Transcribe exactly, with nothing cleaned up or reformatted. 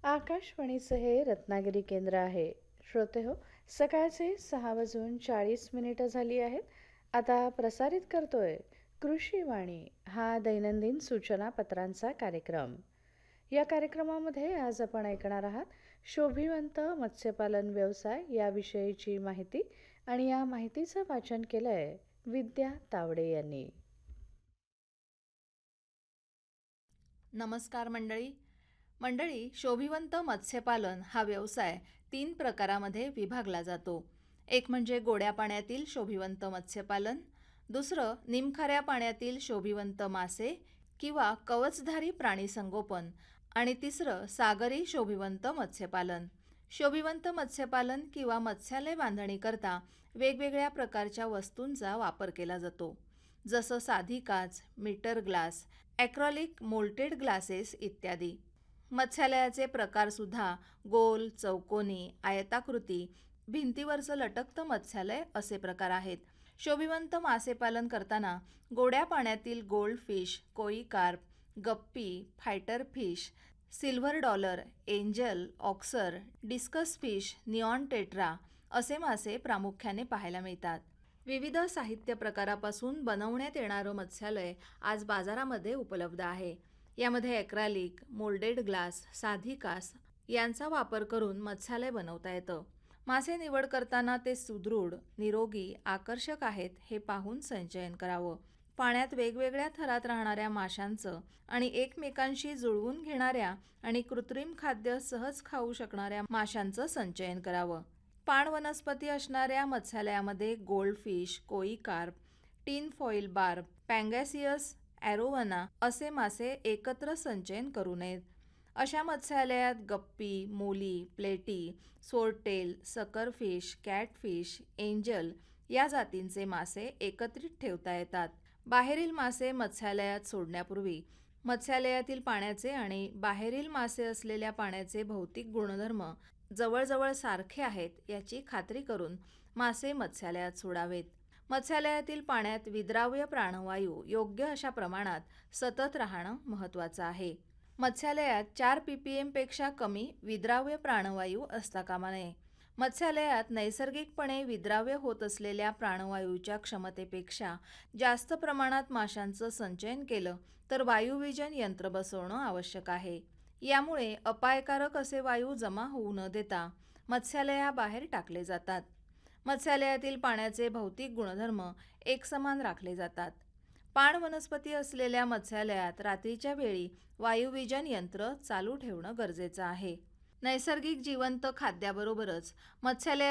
आकाशवाणीचं हे रत्नागिरी केंद्र आहे. श्रोते हो, सकाळचे सहा वाजून चाळीस मिनिटं झाली आहेत. आता प्रसारित करतोय कृषीवाणी हा दैनंदिन सूचना पत्रांचा कार्यक्रम. या कार्यक्रमामध्ये आज आपण ऐकणार आहात शोभिवंत मत्स्यपालन व्यवसाय याविषयीची माहिती आणि या माहितीचं वाचन केलंय विद्या तावडे यांनी. नमस्कार मंडळी. मंडळी, शोभिवंत मत्स्यपालन हा व्यवसाय तीन प्रकारामध्ये विभागला जातो. एक म्हणजे गोड्या पाण्यातील शोभिवंत मत्स्यपालन, दुसरं निमखाऱ्या पाण्यातील शोभिवंत मासे किंवा कवचधारी प्राणी संगोपन आणि तिसरं सागरी शोभिवंत मत्स्यपालन. शोभिवंत मत्स्यपालन किंवा मत्स्यालय बांधणी करता वेगवेगळ्या प्रकारच्या वस्तूंचा वापर केला जातो, जसं साधी काच, metre glass, acrylic molted glasses इत्यादी. मत्स्यालयाचे प्रकारसुद्धा गोल, चौकोनी, आयताकृती, भिंतीवरचं लटकतं मत्स्यालय असे प्रकार आहेत. शोभिवंत मासेपालन करताना गोड्या पाण्यातील गोल्ड फिश, कोई कार्प, गप्पी, fighter fish, silver dollar, angel, ऑक्सर, discuss fish, neon tetra असे मासे प्रामुख्याने पाहायला मिळतात. विविध साहित्य प्रकारापासून बनवण्यात येणारं मत्स्यालय आज बाजारामध्ये उपलब्ध आहे. यामध्ये ॲक्रेलिक, मोल्डेड ग्लास, साधी काच यांचा वापर करून मत्स्यालय बनवता येतं. मासे निवड करताना ते सुदृढ, निरोगी, आकर्षक आहेत हे पाहून संचयन करावं. पाण्यात वेगवेगळ्या थरात राहणाऱ्या माशांचं आणि एकमेकांशी जुळवून घेणाऱ्या आणि कृत्रिम खाद्य सहज खाऊ शकणाऱ्या माशांचं संचयन करावं. पाण वनस्पती असणाऱ्या मत्स्यालयामध्ये गोल्डफिश, कोई कार्प, टीन फॉईल बार्ब, पँगॅसियस, ॲरोवना असे मासे एकत्र संचयन करू नयेत. अशा मत्स्यालयात गप्पी, मोली, प्लेटी, सोरटेल, सकरफिश, कॅटफिश, एंजल या जातींचे मासे एकत्रित ठेवता येतात. बाहेरील मासे मत्स्यालयात सोडण्यापूर्वी मत्स्यालयातील पाण्याचे आणि बाहेरील मासे असलेल्या पाण्याचे भौतिक गुणधर्म जवळजवळ सारखे आहेत याची खात्री करून मासे मत्स्यालयात सोडावेत. मत्स्यालयातील पाण्यात विद्राव्य प्राणवायू योग्य अशा प्रमाणात सतत राहणं महत्त्वाचं आहे. मत्स्यालयात चार पी पी एमपेक्षा कमी विद्राव्य प्राणवायू असता कामा नये. मत्स्यालयात नैसर्गिकपणे विद्राव्य होत असलेल्या प्राणवायूच्या क्षमतेपेक्षा जास्त प्रमाणात माशांचं संचयन केलं तर वायुविजन यंत्र बसवणं आवश्यक आहे. यामुळे अपायकारक असे वायू जमा होऊ न देता मत्स्यालयाबाहेर टाकले जातात. मत्स्यालयातील पाण्याचे भौतिक गुणधर्म एकसमान राखले जातात. पाण वनस्पती असलेल्या मत्स्यालयात रात्रीच्या वेळी वायुविजन यंत्र चालू ठेवणं गरजेचं आहे. नैसर्गिक जिवंत खाद्याबरोबरच मत्स्यालयात